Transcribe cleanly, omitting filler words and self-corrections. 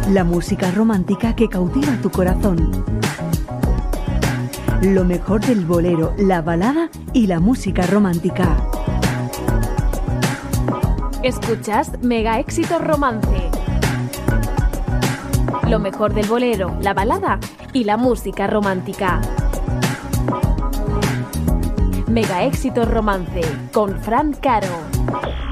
La música romántica que cautiva tu corazón. Lo mejor del bolero, la balada y la música romántica. Escuchas Mega Éxitos Romance. Lo mejor del bolero, la balada y la música romántica. Mega Éxitos Romance con Fran Caro.